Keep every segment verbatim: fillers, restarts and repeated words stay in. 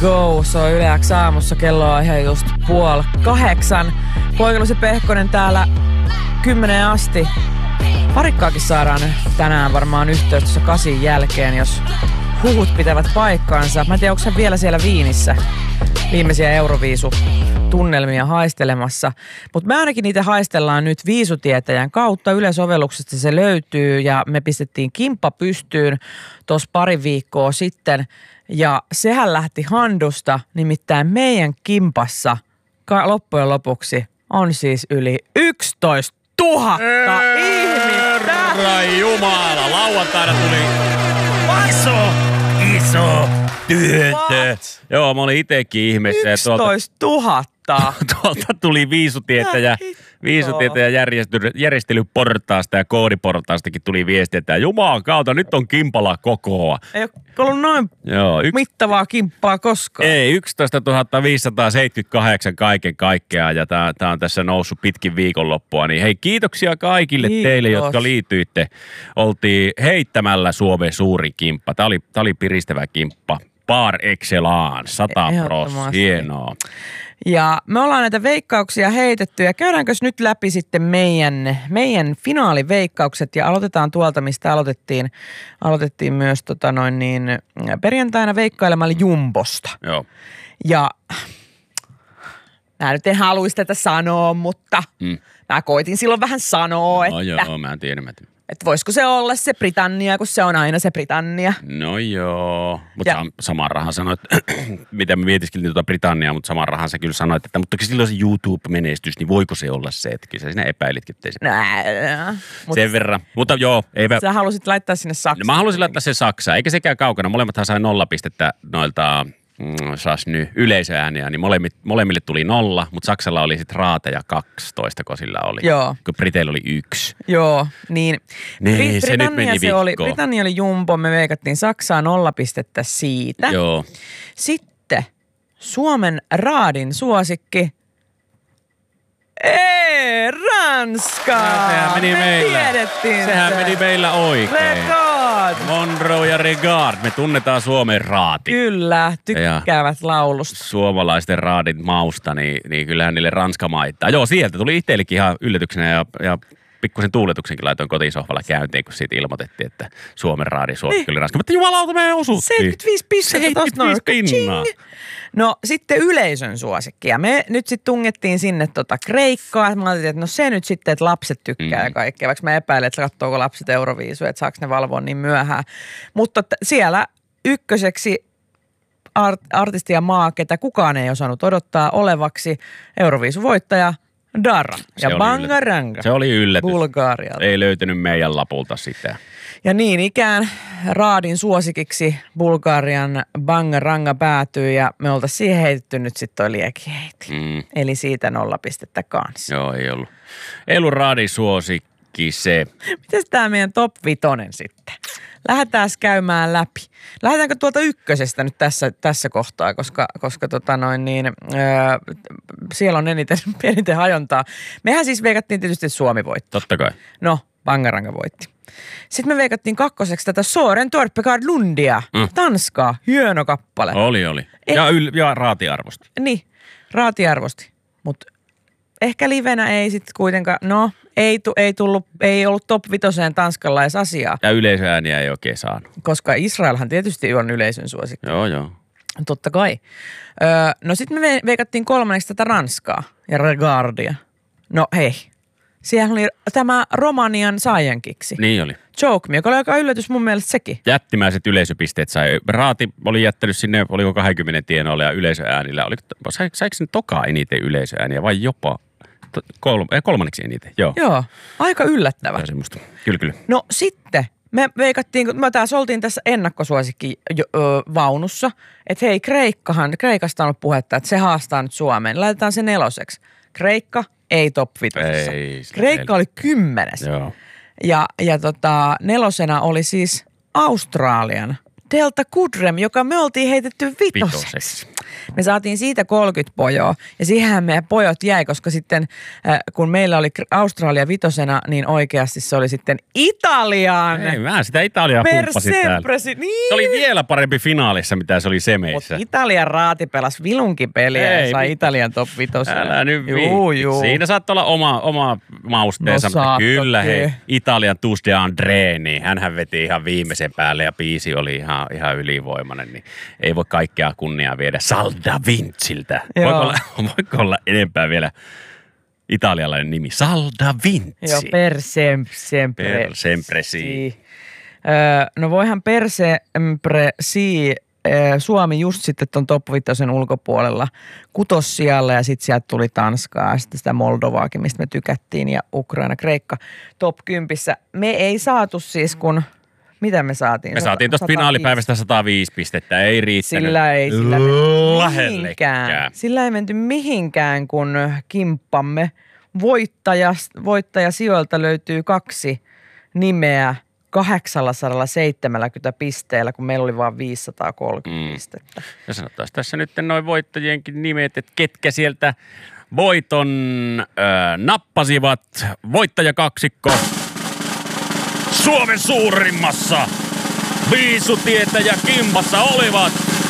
go. Se on Yle X aamussa. Kello on ihan just puoli kahdeksan. Poikelus ja Pehkonen täällä kymmeneen asti. Parikkaakin saadaan tänään varmaan yhteys tuossa kasin jälkeen, jos huhut pitävät paikkaansa. Mä en tiedä, onko hän vielä siellä Viinissä viimeisiä Euroviisu-tunnelmia haistelemassa. Mutta me ainakin niitä haistellaan nyt Viisutietäjän kautta. Yle-sovelluksesta se löytyy ja me pistettiin kimppa pystyyn tuossa pari viikkoa sitten. Ja sehän lähti handusta, nimittäin meidän kimpassa loppujen lopuksi on siis yli yksitoista tuhatta ihmistä. Herra Jumala, lauantaina tuli iso, iso työntö. Joo, mä olin itekin ihmeessä. yksitoista tuhatta. Tuolta tuli Viisutietäjä, Viisutietäjä järjestelyportaasta ja koodiportaastakin tuli viesti, että Jumalan kautta nyt on kimpala kokoa. Ei ole ollut noin Joo, yks... mittavaa kimppaa koskaan. Ei, yksitoistatuhatta viisisataaseitsemänkymmentäkahdeksan kaiken kaikkiaan ja tää, tää on tässä noussut pitkin viikonloppua. Niin hei, kiitoksia kaikille Kiitos. teille, jotka liityitte. Oltiin heittämällä Suomen suuri kimppa. Tää oli, tää oli piristävä kimppa. Par excellence, sata pros, hienoa. Ja me ollaan näitä veikkauksia heitetty ja käydäänkös nyt läpi sitten meidän, meidän finaaliveikkaukset ja aloitetaan tuolta, mistä aloitettiin, aloitettiin myös tota noin niin, perjantaina veikkailemalla Jumbosta. Joo. Ja mä nyt en haluaisi tätä sanoa, mutta mm. mä koitin silloin vähän sanoa, no, että... joo, mä en tiedä, mä en tiedä. Että voisiko se olla se Britannia, kun se on aina se Britannia. No joo, mutta sam- saman rahan sanoit, mitä me mietiskeltiin tuota Britanniaa, mutta saman rahan sä kyllä sanoit, että mutta silloin se YouTube-menestys, niin voiko se olla se, että sä sinä epäilitkin, ettei se. Nää, sen verran, mutta joo. Eipä... Sä halusit laittaa sinne Saksaan. No, mä halusin laittaa sen Saksaan, eikä sekään kaukana. Molemmathan sai nolla pistettä noilta... Mm, saas nyt yleisöääniä, niin molemmit, molemmille tuli nolla, mutta Saksalla oli sitten raateja kaksitoista, kun sillä oli. Joo. Kun Briteillä oli yksi. Joo, niin. niin Brit- se nyt meni se oli, Britannia oli jumbo, me veikattiin Saksaa nolla pistettä siitä. Joo. Sitten Suomen raadin suosikki. Ei, Ranska! No, sehän meni me meillä. tiedettiin Sehän se. meni meillä oikein. Regard! Monroe ja Regard. Me tunnetaan Suomen raati. Kyllä, tykkäävät ja laulusta. Suomalaisten raadit mausta, niin, niin kyllähän niille Ranska maittaa. Joo, sieltä tuli itsellekin ihan yllätyksenä ja, ja pikkusen tuuletuksenkin laitoin kotisohvalla käyntiin, kun siitä ilmoitettiin, että Suomen raadin suosikki oli Ranska. Mutta jumalauta, me osuttiin. seitsemänkymmentäviisi pistettä tosta noin. pinnaa. No sitten yleisön suosikki. Ja me nyt sitten tungettiin sinne tota Kreikkaa. Mä ajattelin, että no se nyt sitten, että lapset tykkää mm. ja kaikkea. Vaikka mä epäilen, että katsoako lapset Euroviisuja, että saako ne valvoa niin myöhään. Mutta t- siellä ykköseksi art- artisti ja maa, ketä kukaan ei osannut odottaa olevaksi Euroviisuvoittaja Dara ja Bangaranga. Se oli yllätys. Bulgarialta. Ei löytynyt meidän lapulta sitä. Ja niin ikään raadin suosikiksi Bulgarian Bangaranga päätyi ja me oltaisiin siihen heitetty nyt sitten toi liekiheiti. Mm. Eli siitä nolla pistettä kanssa. Joo, ei ollut. Ei ollut raadin suosikki se. Mites tää meidän top vitonen sitten? Lähdetään käymään läpi. Lähdetäänkö tuolta ykkösestä nyt tässä, tässä kohtaa, koska, koska tota noin niin, öö, siellä on eniten, eniten hajontaa. Mehän siis veikattiin tietysti, että Suomi voitti. Totta kai. No, Bangaranga voitti. Sitten me veikattiin kakkoseksi tätä Soren Torpegard Lundia, mm. Tanskaa, hieno kappale. Oli, oli. Eh, ja, yl, ja raati arvosti. Niin, raati arvosti, mutta ehkä livenä ei sitten kuitenkaan, no ei, tu, ei, tullut, ei ollut top vitoseen Tanskalla edes asiaa. Ja yleisöääniä ei oikein saanut. Koska Israelhan tietysti on yleisön suosikki. Joo, joo. Totta kai. Öö, no sitten me veikattiin kolmanneksi tätä Ranskaa ja Regardia. No hei, siellä oli tämä Romanian saajankiksi. Niin oli. Joke Me, joka oli aika yllätys mun mielestä sekin. Jättimäiset yleisöpisteet sai. Raati oli jättänyt sinne, oliko kaksikymmentä tienoilla ja yleisöäänillä. Oliko, saiko sen toka eniten yleisöääniä vai jopa kolm, eh, kolmanneksi eniten? Joo. Joo, aika yllättävä. Ja semmoista. Kyllä, kyllä. No sitten me veikattiin, kun me taas oltiin tässä ennakkosuosikki jo, ö, vaunussa, että hei Kreikkahan, Kreikasta on ollut puhetta, että se haastaa nyt Suomeen. Laitetaan se neloseksi. Kreikka ei top vitosessa. Ei, Kreikka ei. Oli kymmenes. Joo. Ja, ja tota, nelosena oli siis Australian Delta Goodrem, joka me oltiin heitetty vitoseksi. Me saatiin siitä kolmekymmentä pojoa ja siihenhän meidän pojot jäi, koska sitten äh, kun meillä oli Australia vitosena, niin oikeasti se oli sitten Italian. Ei, mä sitä Italiaa pumppasin täällä. Niin. Se oli vielä parempi finaalissa, mitä se oli semeissä. Mut Italian raati pelasi vilunkin peliä ja sai Italian top vitosena. Älä nyt viitti. Siinä saattaa olla oma, oma mausteensa. No, kyllä toki. hei, Italian Tus de André, niin hänhän veti ihan viimeisen päälle ja biisi oli ihan, ihan ylivoimainen. Niin ei voi kaikkea kunniaa viedä Sal da Vinciltä. Voiko olla, voiko olla enempää vielä italialainen nimi? Sal da Vinci. Joo, per sempre. Per sempre si. Öö, no voihan per sempre si. Suomi just sitten ton top vitosen ulkopuolella kutossijalle ja sitten sieltä tuli Tanskaa ja sitten sitä Moldovaakin, mistä me tykättiin ja Ukraina, Kreikka top kympissä. Me ei saatu siis kun, mitä me saatiin? Me saatiin tuosta finaalipäivästä sata viisi pistettä, ei riittänyt. Sillä ei, sillä menty mihinkään. Sillä ei menty mihinkään, kun kimppamme voittaja, voittajasijoilta löytyy kaksi nimeä. kahdeksansataaseitsemänkymmentä pisteellä, kun meillä oli vain viisisataakolmekymmentä mm. pistettä. Ja sanotaan tässä nyt noin voittajienkin nimet, että ketkä sieltä voiton äh, nappasivat. Voittajakaksikko Suomen suurimmassa viisutietäjä kimpassa olivat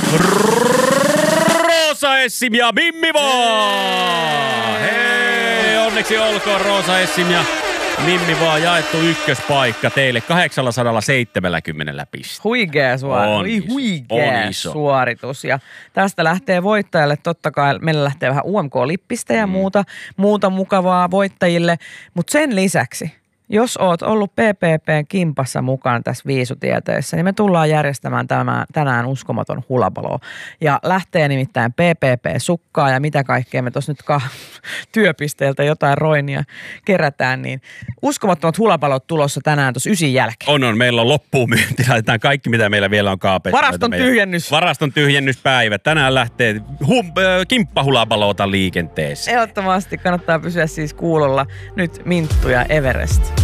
Roosa Essim ja Mimmi vaan! Hei, onneksi olkoon Roosa Essim ja Mimmi vaan jaettu ykköspaikka teille kahdeksansataaseitsemänkymmentä pistettä. Huikea suoritus. Huikea suoritus. Ja tästä lähtee voittajalle, totta kai meillä lähtee vähän U M K-lippistä ja mm. muuta, muuta mukavaa voittajille. Mutta sen lisäksi, jos oot ollut P P P:n kimpassa mukana tässä viisutieteessä, niin me tullaan järjestämään tämän, tänään uskomaton hulapalo. Ja lähtee nimittäin P P P-sukkaa ja mitä kaikkea me tuossa nyt ka- työpisteeltä jotain roinia kerätään, niin uskomattomat hulapalot tulossa tänään tuossa ysin jälkeen. On, on. Meillä on loppuun myynti. Laitetaan kaikki, mitä meillä vielä on kaapeissa. Varaston tyhjennys. Varaston tyhjennyspäivä. Tänään lähtee hum, äh, kimppahulapaloota liikenteeseen. Ehdottomasti kannattaa pysyä siis kuulolla. Nyt Minttu ja Everest.